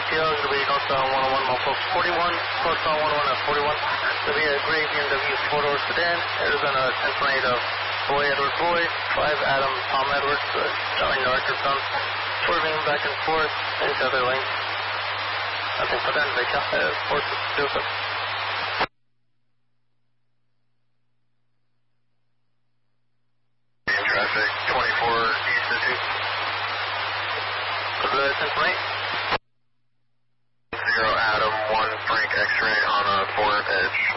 ATL is going to be northbound 101, Mofox 41, northbound 101 at 41. There'll be a gray BMW 4-door sedan, Arizona 1028 of Boy Edward Boy, 5 Adam Tom Edwards, showing director from swerving back and forth, in the other lane. Nothing for them, they can't, force Joseph. Traffic 24 east of 2. Blue 1028. 0 Adam 1 Frank X-ray on a 4 edge.